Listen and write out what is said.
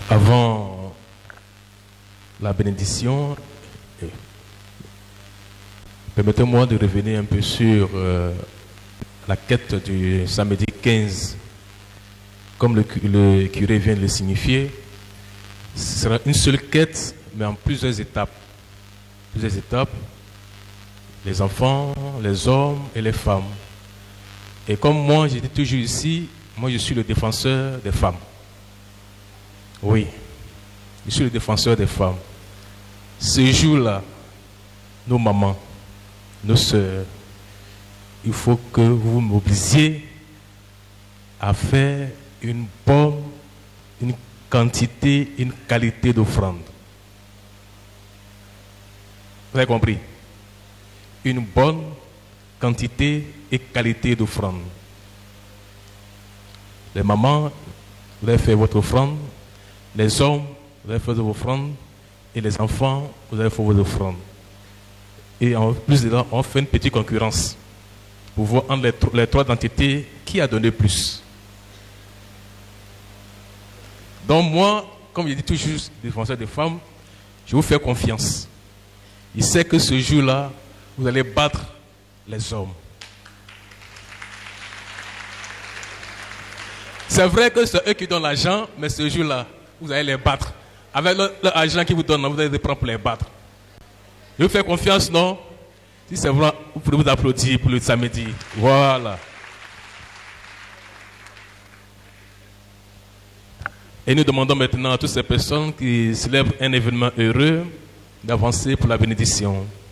Avant la bénédiction, permettez-moi de revenir un peu sur la quête du samedi 15. Comme le curé vient de le signifier, ce sera une seule quête, mais en plusieurs étapes. Plusieurs étapes, les enfants, les hommes et les femmes. Et comme moi, j'étais toujours ici, moi je suis le défenseur des femmes. Oui, je suis le défenseur des femmes. Ce jour-là, nos mamans, nos sœurs, il faut que vous vous mobilisiez à faire une bonne, une quantité, une qualité d'offrande. Vous avez compris? Une bonne quantité et qualité d'offrande. Les mamans, vous allez faire votre offrande. Les hommes, vous allez faire vos offrandes. Et les enfants, vous allez faire vos offrandes. Et en plus de là, on fait une petite concurrence pour voir entre les trois entités qui a donné plus. Donc moi, comme je dis toujours, défenseur des femmes, je vous fais confiance. Il sait que ce jour-là, vous allez battre les hommes. C'est vrai que c'est eux qui donnent l'argent, mais ce jour-là, vous allez les battre. Avec l'argent qu'ils vous donnent, vous allez les prendre pour les battre. Je vous fais confiance, non? Si c'est vrai, vous pouvez vous applaudir pour le samedi. Voilà. Et nous demandons maintenant à toutes ces personnes qui célèbrent un événement heureux d'avancer pour la bénédiction.